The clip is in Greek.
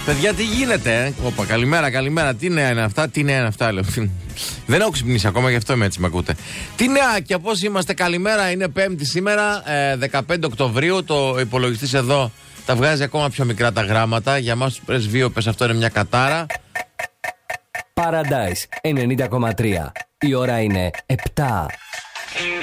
Παιδιά, τι γίνεται, Όπα, καλημέρα, καλημέρα. Τι νέα είναι αυτά, τι νέα είναι αυτά, λέω. Δεν έχω ξυπνήσει ακόμα, γι' αυτό είμαι έτσι, με ακούτε. Τι νέα και πώς είμαστε, καλημέρα. Είναι Πέμπτη σήμερα, 15 Οκτωβρίου. Το υπολογιστής εδώ τα βγάζει ακόμα πιο μικρά τα γράμματα. Για εμάς τους πρεσβείωπες αυτό είναι μια κατάρα. Paradise 90,3. Η ώρα είναι 7.